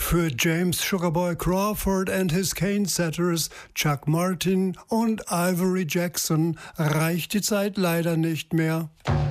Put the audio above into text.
Für James Sugarboy Crawford and his Cane Setters, Chuck Martin und Ivory Jackson reicht die Zeit leider nicht mehr.